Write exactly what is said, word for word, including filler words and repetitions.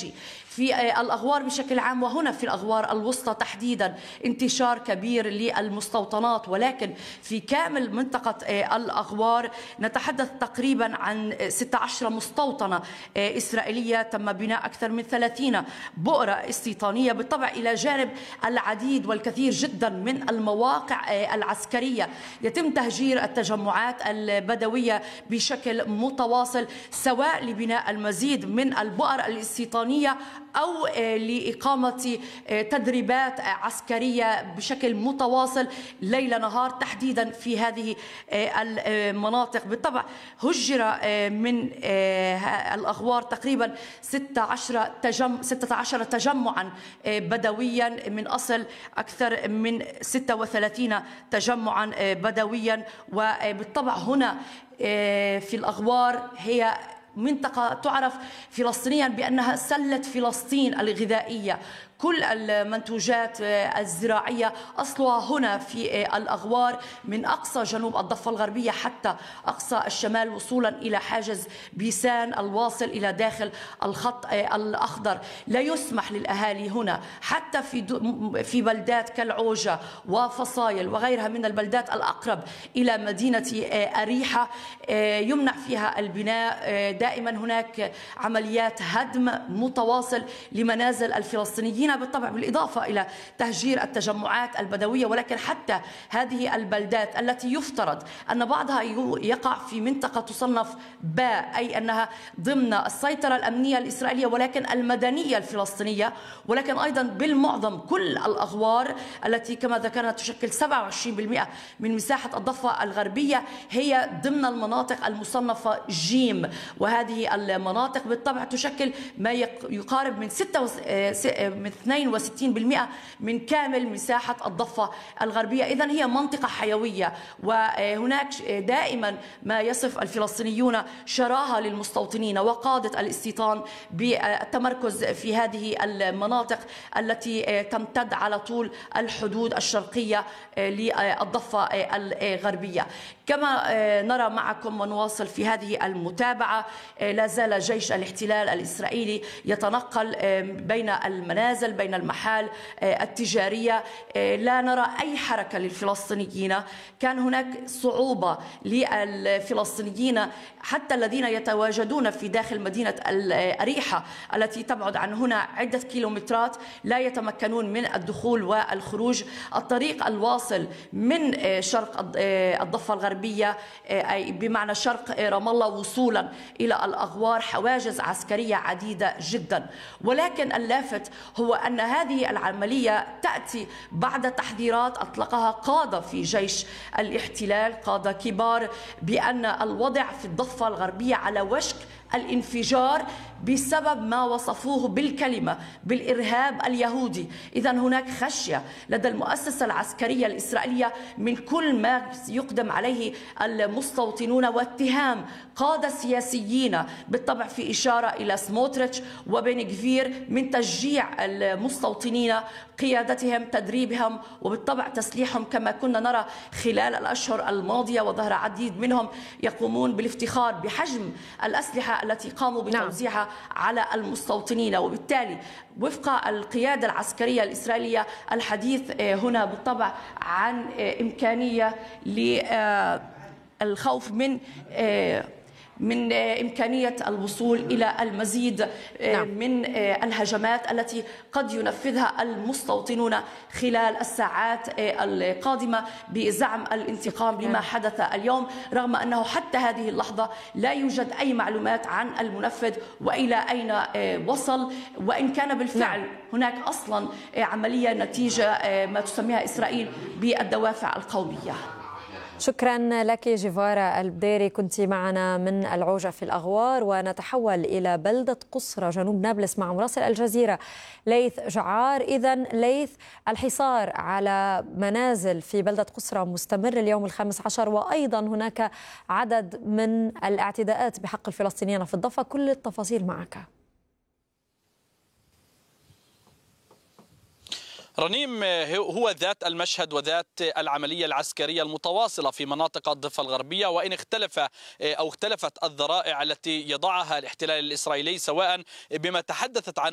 الخارجي. في الأغوار بشكل عام وهنا في الأغوار الوسطى تحديدا انتشار كبير للمستوطنات، ولكن في كامل منطقة الأغوار نتحدث تقريبا عن ستة عشر مستوطنة إسرائيلية تم بناء أكثر من ثلاثين بؤرة استيطانية، بالطبع إلى جانب العديد والكثير جدا من المواقع العسكرية يتم تهجير التجمعات البدوية بشكل متواصل، سواء لبناء المزيد من البؤر الاستيطانية أو لإقامة تدريبات عسكرية بشكل متواصل ليل نهار تحديدا في هذه المناطق. بالطبع هجر من الأغوار تقريبا ستة عشر تجمع ستة عشر تجمعا بدويا من أصل أكثر من ستة وثلاثين تجمعا بدويا. وبالطبع هنا في الأغوار هي منطقة تعرف فلسطينيا بأنها سلة فلسطين الغذائية، كل المنتوجات الزراعية أصلها هنا في الأغوار من أقصى جنوب الضفة الغربية حتى أقصى الشمال وصولا إلى حاجز بيسان الواصل إلى داخل الخط الأخضر. لا يسمح للأهالي هنا حتى في في بلدات كالعوجة وفصايل وغيرها من البلدات الأقرب إلى مدينة أريحة يمنع فيها البناء. دائما هناك عمليات هدم متواصل لمنازل الفلسطينيين، بالطبع بالإضافة إلى تهجير التجمعات البدوية. ولكن حتى هذه البلدات التي يفترض أن بعضها يقع في منطقة تصنف باء، أي أنها ضمن السيطرة الأمنية الإسرائيلية ولكن المدنية الفلسطينية، ولكن أيضا بالمعظم كل الأغوار التي كما ذكرنا تشكل سبعة وعشرين بالمئة من مساحة الضفة الغربية هي ضمن المناطق المصنفة جيم، وهذه المناطق بالطبع تشكل ما يقارب من اثنين وستين بالمئة من كامل مساحة الضفة الغربية. إذن هي منطقة حيوية، وهناك دائما ما يصف الفلسطينيون شراهة للمستوطنين وقادة الاستيطان بالتمركز في هذه المناطق التي تمتد على طول الحدود الشرقية للضفة الغربية. كما نرى معكم ونواصل في هذه المتابعة، لا زال جيش الاحتلال الإسرائيلي يتنقل بين المنازل بين المحال التجارية، لا نرى أي حركة للفلسطينيين. كان هناك صعوبة للفلسطينيين حتى الذين يتواجدون في داخل مدينة أريحة التي تبعد عن هنا عدة كيلومترات، لا يتمكنون من الدخول والخروج. الطريق الواصل من شرق الضفة الغربية أي بمعنى شرق رام الله وصولا إلى الأغوار حواجز عسكرية عديدة جدا. ولكن اللافت هو أن هذه العملية تأتي بعد تحذيرات أطلقها قادة في جيش الاحتلال، قادة كبار، بأن الوضع في الضفة الغربية على وشك الانفجار بسبب ما وصفوه بالكلمة بالإرهاب اليهودي. إذن هناك خشية لدى المؤسسة العسكرية الإسرائيلية من كل ما يقدم عليه المستوطنون، واتهام قادة سياسيين بالطبع في إشارة إلى سموتريتش وبن غفير من تشجيع المستوطنين، قيادتهم، تدريبهم، وبالطبع تسليحهم، كما كنا نرى خلال الأشهر الماضية. وظهر عديد منهم يقومون بالافتخار بحجم الأسلحة التي قاموا بتوزيعها على المستوطنين. وبالتالي وفق القيادة العسكرية الإسرائيلية الحديث هنا بالطبع عن إمكانية للخوف من من إمكانية الوصول إلى المزيد من الهجمات التي قد ينفذها المستوطنون خلال الساعات القادمة بزعم الانتقام لما حدث اليوم، رغم أنه حتى هذه اللحظة لا يوجد أي معلومات عن المنفذ وإلى أين وصل، وإن كان بالفعل هناك أصلا عملية نتيجة ما تسميها إسرائيل بالدوافع القومية. شكرا لك جيفارا البديري، كنت معنا من العوجة في الأغوار. ونتحول إلى بلدة قصرى جنوب نابلس مع مراسل الجزيرة ليث جعار. إذا ليث، الحصار على منازل في بلدة قصرى مستمر اليوم الخامس عشر، وأيضا هناك عدد من الاعتداءات بحق الفلسطينيين في الضفة. كل التفاصيل معك. رنيم، هو ذات المشهد وذات العملية العسكرية المتواصلة في مناطق الضفة الغربية، وإن اختلف أو اختلفت الذرائع التي يضعها الاحتلال الإسرائيلي سواء بما تحدثت عنه